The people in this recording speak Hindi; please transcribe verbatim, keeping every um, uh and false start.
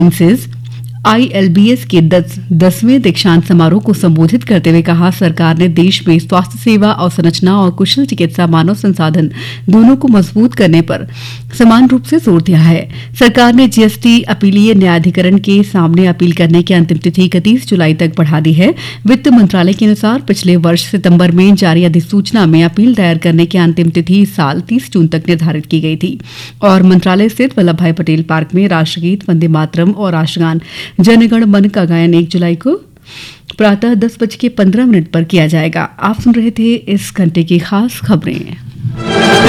Sciences I L B S के दस दसवें दीक्षांत समारोह को संबोधित करते हुए कहा, सरकार ने देश में स्वास्थ्य सेवा अवसंरचना और कुशल चिकित्सा मानव संसाधन दोनों को मजबूत करने पर समान रूप से जोर दिया है। सरकार ने जी एस टी अपीलीय न्यायाधिकरण के सामने अपील करने की अंतिम तिथि इकतीस जुलाई तक बढ़ा दी है। वित्त मंत्रालय के अनुसार पिछले वर्ष सितंबर में जारी अधिसूचना में अपील दायर करने की अंतिम तिथि इस साल तीस जून तक निर्धारित की गई थी और मंत्रालय स्थित वल्लभ भाई पटेल पार्क में राष्ट्रगीत, वंदे मातरम और राष्ट्रगान जनगण मन का गायन एक जुलाई को प्रातः दस बज के पंद्रह मिनट पर किया जाएगा। आप सुन रहे थे इस घंटे की खास खबरें।